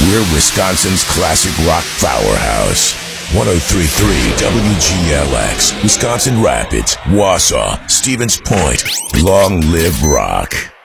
We're Wisconsin's classic rock powerhouse. 103.3 WGLX, Wisconsin Rapids, Wausau, Stevens Point. Long live rock.